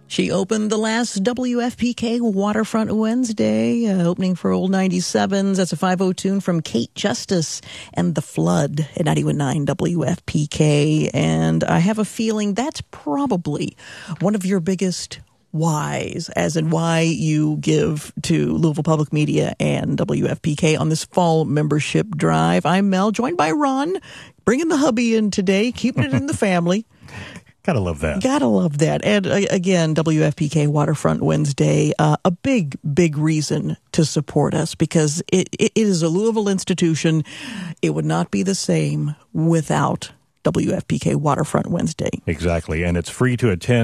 She opened the last WFPK Waterfront Wednesday, opening for Old 97s. That's a 5:00 tune from Kate Justice and The Flood at 91.9 WFPK. And I have a feeling that's probably one of your biggest whys, as in why you give to Louisville Public Media and WFPK on this fall membership drive. I'm Mel, joined by Ron, bringing the hubby in today, keeping it in the family. Gotta love that. Gotta love that. And again, WFPK Waterfront Wednesday, a big reason to support us because it is a Louisville institution. It would not be the same without WFPK Waterfront Wednesday. Exactly. And it's free to attend.